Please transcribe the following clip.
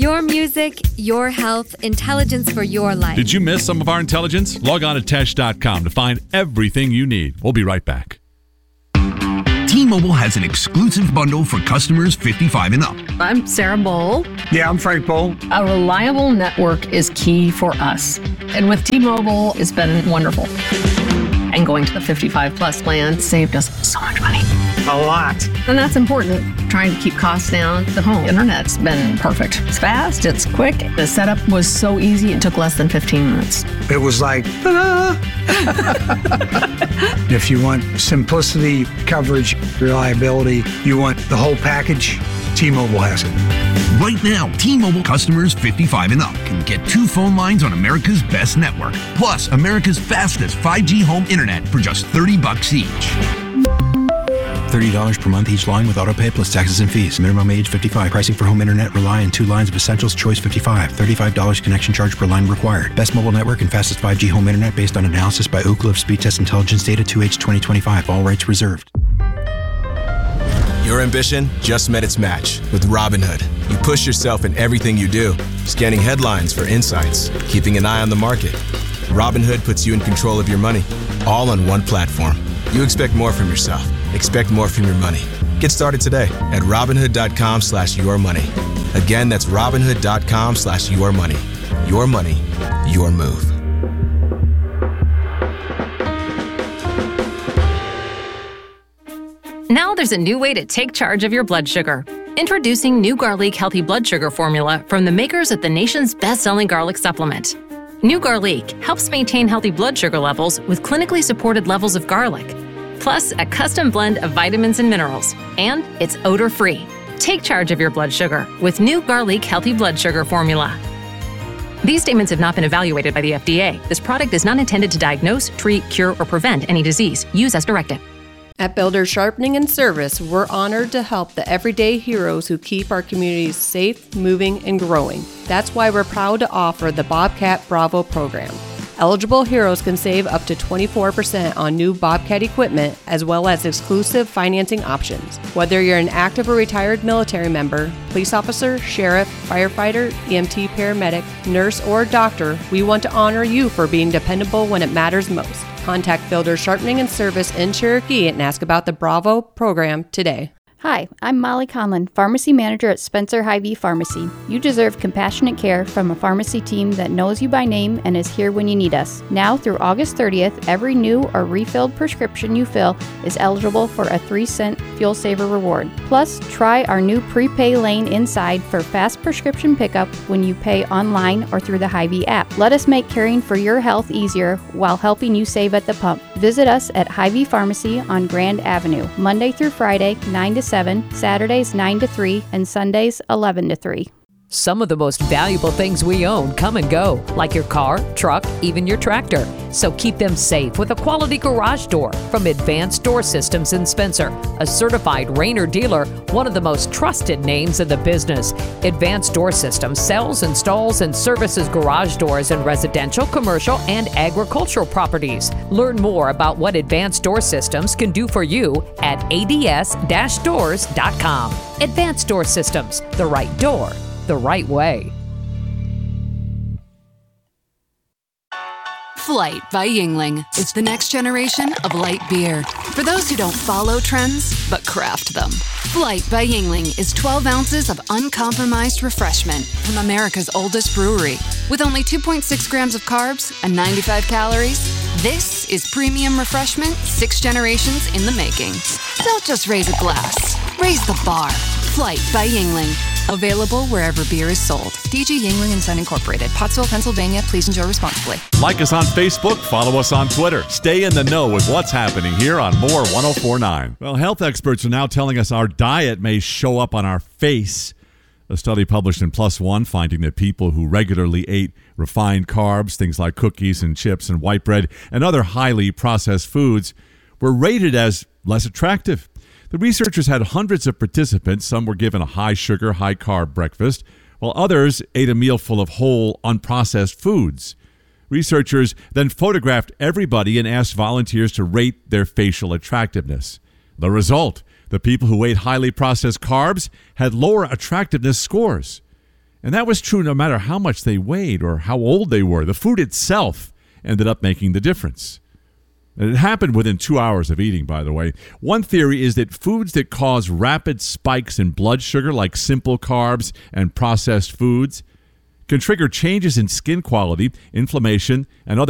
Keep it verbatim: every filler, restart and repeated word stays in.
Your music, your health, intelligence for your life. Did you miss some of our intelligence? Log on to Tesh dot com to find everything you need. We'll be right back. T-Mobile has an exclusive bundle for customers fifty-five and up. I'm Sarah Bowl. Yeah, I'm Frank Bowl. A reliable network is key for us. And with T-Mobile, it's been wonderful. And going to the fifty-five plus plan saved us so much money. A lot. And that's important. Trying to keep costs down. The home internet's been perfect. It's fast, it's quick. The setup was so easy, it took less than fifteen minutes. It was like, ta-da! If you want simplicity, coverage, reliability, you want the whole package, T-Mobile has it. Right now, T-Mobile customers fifty-five and up can get two phone lines on America's best network, plus America's fastest five G home internet for just thirty bucks each. thirty dollars per month each line with autopay plus taxes and fees. Minimum age fifty-five. Pricing for home internet rely on two lines of Essentials Choice fifty-five. thirty-five dollars connection charge per line required. Best mobile network and fastest five G home internet based on analysis by Ookla of Speed Test Intelligence Data two H twenty twenty-five. All rights reserved. Your ambition just met its match with Robinhood. You push yourself in everything you do, scanning headlines for insights, keeping an eye on the market. Robinhood puts you in control of your money, all on one platform. You expect more from yourself. Expect more from your money. Get started today at Robinhood.com slash your money. Again, that's Robinhood.com slash your money. Your money, your move. Now there's a new way to take charge of your blood sugar. Introducing New Garlic Healthy Blood Sugar Formula from the makers of the nation's best-selling garlic supplement. New Garlic helps maintain healthy blood sugar levels with clinically supported levels of garlic, plus a custom blend of vitamins and minerals, and it's odor-free. Take charge of your blood sugar with New Garlic Healthy Blood Sugar Formula. These statements have not been evaluated by the F D A. This product is not intended to diagnose, treat, cure, or prevent any disease. Use as directed. At Builders Sharpening and Service, we're honored to help the everyday heroes who keep our communities safe, moving, and growing. That's why we're proud to offer the Bobcat Bravo program. Eligible heroes can save up to twenty-four percent on new Bobcat equipment, as well as exclusive financing options. Whether you're an active or retired military member, police officer, sheriff, firefighter, E M T paramedic, nurse, or doctor, we want to honor you for being dependable when it matters most. Contact Builders Sharpening and Service in Cherokee and ask about the Bravo program today. Hi, I'm Molly Conlon, Pharmacy Manager at Spencer Hy-Vee Pharmacy. You deserve compassionate care from a pharmacy team that knows you by name and is here when you need us. Now through August thirtieth, every new or refilled prescription you fill is eligible for a three cent Fuel Saver reward. Plus, try our new prepay lane inside for fast prescription pickup when you pay online or through the Hy-Vee app. Let us make caring for your health easier while helping you save at the pump. Visit us at Hy-Vee Pharmacy on Grand Avenue, Monday through Friday, nine to seven, Saturdays nine to three, and Sundays eleven to three. Some of the most valuable things we own come and go, like your car, truck, even your tractor. So keep them safe with a quality garage door from Advanced Door Systems in Spencer, a certified Rainer dealer, one of the most trusted names in the business. Advanced Door Systems sells, installs, and services garage doors in residential, commercial, and agricultural properties. Learn more about what Advanced Door Systems can do for you at A D S dash doors dot com. Advanced Door Systems, the right door, the right way. Flight by Yuengling is the next generation of light beer. For those who don't follow trends, but craft them. Flight by Yuengling is twelve ounces of uncompromised refreshment from America's oldest brewery. With only two point six grams of carbs and ninety-five calories, this is premium refreshment six generations in the making. Don't just raise a glass, raise the bar. Flight by Yuengling. Available wherever beer is sold. D G Yuengling and Son Incorporated, Pottsville, Pennsylvania. Please enjoy responsibly. Like us on Facebook, follow us on Twitter. Stay in the know with what's happening here on More one oh four point nine. Well, health experts are now telling us our diet may show up on our face. A study published in PLOS ONE finding that people who regularly ate refined carbs, things like cookies and chips and white bread, and other highly processed foods, were rated as less attractive. The researchers had hundreds of participants. Some were given a high-sugar, high-carb breakfast, while others ate a meal full of whole, unprocessed foods. Researchers then photographed everybody and asked volunteers to rate their facial attractiveness. The result, the people who ate highly processed carbs had lower attractiveness scores. And that was true no matter how much they weighed or how old they were. The food itself ended up making the difference. And it happened within two hours of eating, by the way. One theory is that foods that cause rapid spikes in blood sugar, like simple carbs and processed foods, can trigger changes in skin quality, inflammation, and other